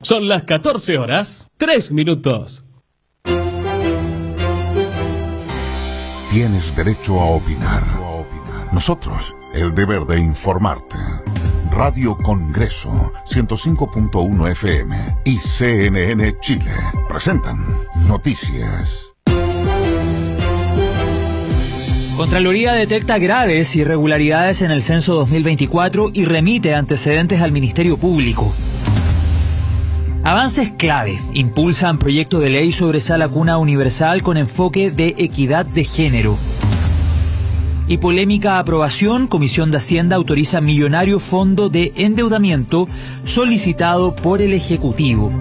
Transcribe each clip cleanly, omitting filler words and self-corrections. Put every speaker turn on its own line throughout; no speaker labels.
Son las 14 horas, 3 minutos.
Tienes derecho a opinar. Nosotros, el deber de informarte. Radio Congreso, 105.1 FM y CNN Chile presentan Noticias.
Contraloría detecta graves irregularidades en el censo 2024 y remite antecedentes al Ministerio Público. Avances clave impulsan proyecto de ley sobre sala cuna universal con enfoque de equidad de género. Y polémica aprobación, Comisión de Hacienda autoriza millonario fondo de endeudamiento solicitado por el Ejecutivo.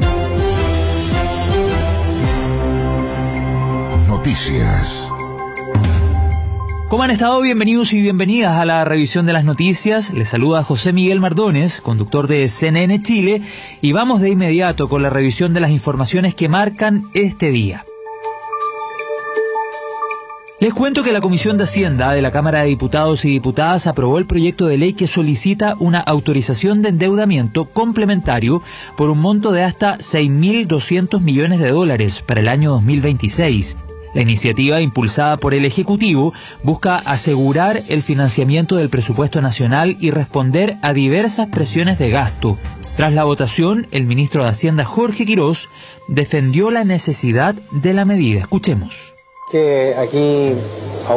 Noticias.
¿Cómo han estado? Bienvenidos y bienvenidas a la revisión de las noticias. Les saluda José Miguel Mardones, conductor de CNN Chile, y vamos de inmediato con la revisión de las informaciones que marcan este día. Les cuento que la Comisión de Hacienda de la Cámara de Diputados y Diputadas aprobó el proyecto de ley que solicita una autorización de endeudamiento complementario por un monto de hasta $6.200 millones para el año 2026. La iniciativa, impulsada por el Ejecutivo, busca asegurar el financiamiento del presupuesto nacional y responder a diversas presiones de gasto. Tras la votación, el ministro de Hacienda, Jorge Quirós, defendió la necesidad de la medida. Escuchemos.
Que aquí